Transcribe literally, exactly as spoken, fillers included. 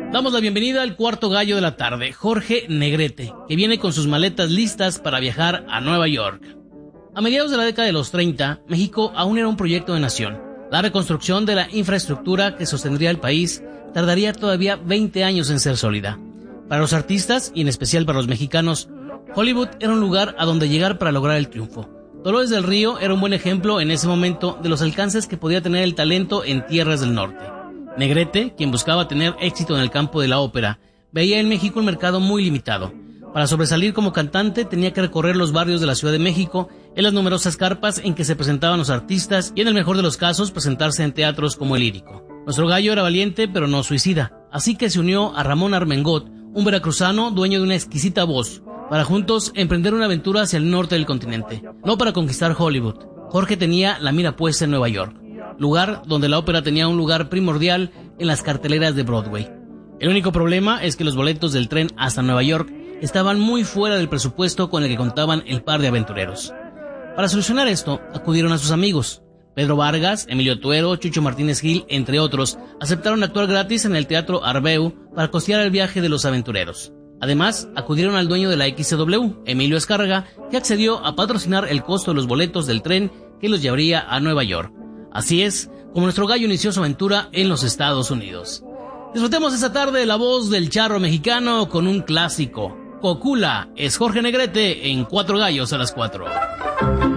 Damos la bienvenida al cuarto gallo de la tarde, Jorge Negrete, que viene con sus maletas listas para viajar a Nueva York. A mediados de la década de los treinta, México aún era un proyecto de nación. La reconstrucción de la infraestructura que sostendría el país tardaría todavía veinte años en ser sólida. Para los artistas, y en especial para los mexicanos, Hollywood era un lugar a donde llegar para lograr el triunfo. Dolores del Río era un buen ejemplo en ese momento de los alcances que podía tener el talento en tierras del norte. Negrete, quien buscaba tener éxito en el campo de la ópera, veía en México un mercado muy limitado. Para sobresalir como cantante tenía que recorrer los barrios de la Ciudad de México, en las numerosas carpas en que se presentaban los artistas y en el mejor de los casos presentarse en teatros como el Lírico. Nuestro gallo era valiente pero no suicida, así que se unió a Ramón Armengot, un veracruzano dueño de una exquisita voz, para juntos emprender una aventura hacia el norte del continente, no para conquistar Hollywood. Jorge tenía la mira puesta en Nueva York, lugar donde la ópera tenía un lugar primordial en las carteleras de Broadway. El único problema es que los boletos del tren hasta Nueva York estaban muy fuera del presupuesto con el que contaban el par de aventureros. Para solucionar esto, acudieron a sus amigos. Pedro Vargas, Emilio Tuero, Chucho Martínez Gil, entre otros, aceptaron actuar gratis en el Teatro Arbeu para costear el viaje de los aventureros. Además, acudieron al dueño de la X C W, Emilio Escárraga, que accedió a patrocinar el costo de los boletos del tren que los llevaría a Nueva York. Así es como nuestro gallo inició su aventura en los Estados Unidos. Disfrutemos esta tarde la voz del charro mexicano con un clásico. Cocula es Jorge Negrete en Cuatro Gallos a las Cuatro.